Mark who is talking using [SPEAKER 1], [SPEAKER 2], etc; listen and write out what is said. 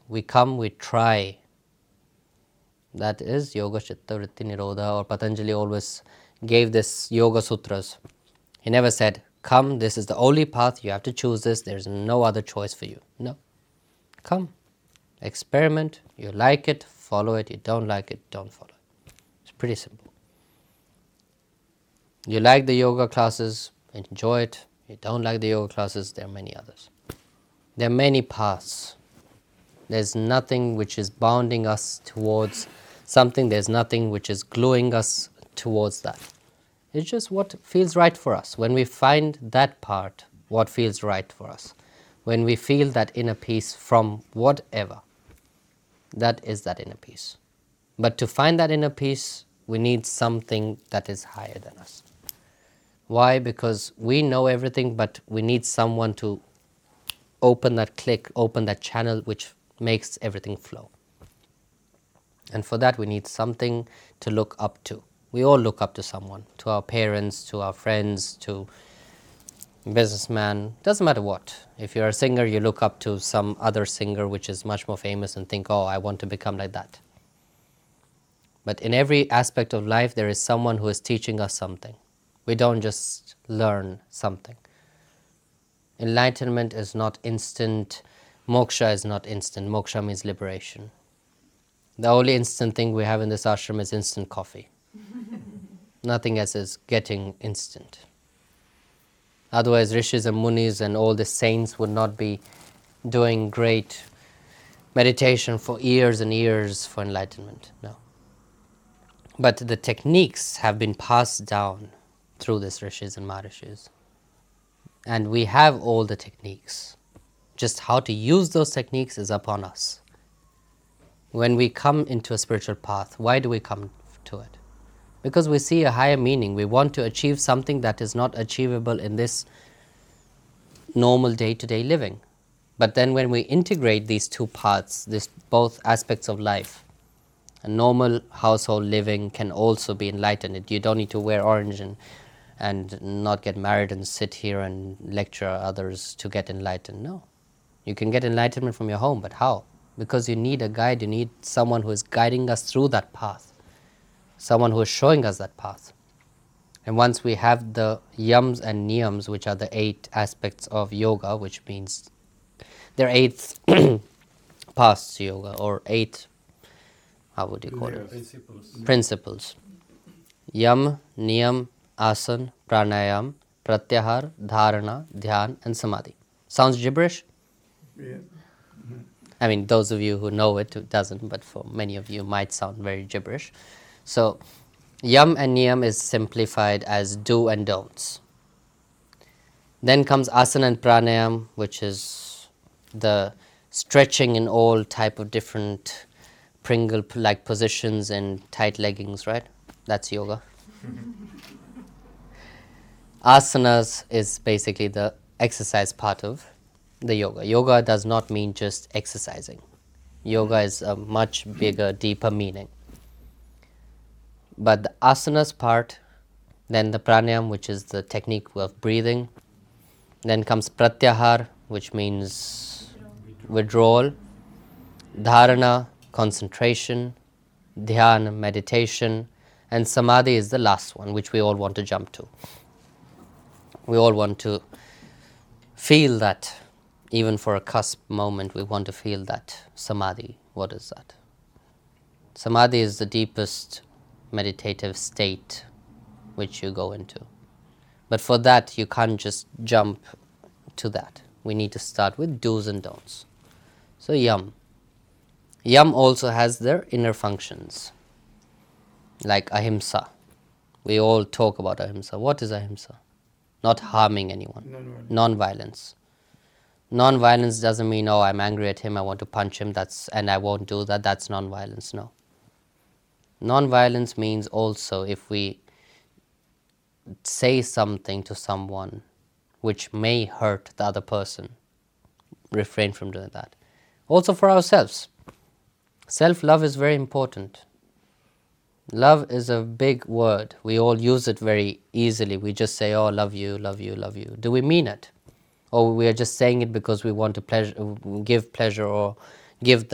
[SPEAKER 1] We come, we try. That is Yoga Chitta Vritti Nirodha, or Patanjali always gave this Yoga Sutras. He never said, come, this is the only path, you have to choose this, there's no other choice for you. No. Come, experiment, you like it, follow it, you don't like it, don't follow it. It's pretty simple. You like the yoga classes, enjoy it. You don't like the yoga classes, there are many others. There are many paths. There's nothing which is bounding us towards something, there's nothing which is gluing us towards that. It's just what feels right for us. When we find that part, what feels right for us, when we feel that inner peace from whatever, that is that inner peace. But to find that inner peace, we need something that is higher than us. Why? Because we know everything, but we need someone to open that click, open that channel which makes everything flow. And for that we need something to look up to. We all look up to someone, to our parents, to our friends, to businessman, doesn't matter what. If you're a singer, you look up to some other singer which is much more famous and think, oh, I want to become like that. But in every aspect of life, there is someone who is teaching us something. We don't just learn something. Enlightenment is not instant. Moksha is not instant. Moksha means liberation. The only instant thing we have in this ashram is instant coffee. Nothing else is getting instant. Otherwise, rishis and munis and all the saints would not be doing great meditation for years and years for enlightenment. No. But the techniques have been passed down through these rishis and maharishis. And we have all the techniques. Just how to use those techniques is upon us. When we come into a spiritual path, why do we come to it? Because we see a higher meaning. We want to achieve something that is not achievable in this normal day-to-day living. But then when we integrate these two paths, this both aspects of life, a normal household living can also be enlightened. You don't need to wear orange and not get married and sit here and lecture others to get enlightened. No. You can get enlightenment from your home, but how? Because you need a guide, you need someone who is guiding us through that path, someone who is showing us that path. And once we have the yams and niyams, which are the 8 aspects of yoga, which means there are 8 paths to yoga, or 8, how would you call it? Principles. Yam, niyam, asan, pranayam, pratyahar, dharana, dhyan, and samadhi. Sounds gibberish?
[SPEAKER 2] Yeah.
[SPEAKER 1] I mean, those of you who know it, it doesn't, but for many of you might sound very gibberish. So, yam and niyam is simplified as do and don'ts. Then comes asana and pranayam, which is the stretching in all type of different Pringle-like positions and tight leggings, right? That's yoga. Asanas is basically the exercise part of the yoga. Yoga does not mean just exercising. Yoga is a much bigger, deeper meaning. But the asanas part, then the pranayam, which is the technique of breathing, then comes pratyahar, which means withdrawal, dharana, concentration, dhyana, meditation, and samadhi is the last one, which we all want to jump to. We all want to feel that, even for a cusp moment, we want to feel that samadhi. What is that? Samadhi is the deepest meditative state which you go into. But for that, you can't just jump to that. We need to start with do's and don'ts. So yam. Yam also has their inner functions, like ahimsa. We all talk about ahimsa. What is ahimsa? Not harming anyone. Non-violence. Non-violence doesn't mean, oh, I'm angry at him, I want to punch him, and I won't do that. That's non-violence. No. Non-violence means also if we say something to someone which may hurt the other person, refrain from doing that. Also for ourselves. Self-love is very important. Love is a big word. We all use it very easily. We just say, oh, love you, love you, love you. Do we mean it? Or we are just saying it because we want to give pleasure or give